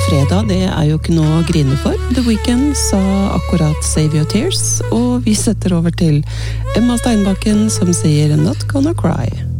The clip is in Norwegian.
fredag, det jo ikke noe å grine for. The Weeknd sa akkurat Save Your Tears, og vi setter over til Emma Steinbakken som sier Not Gonna Cry.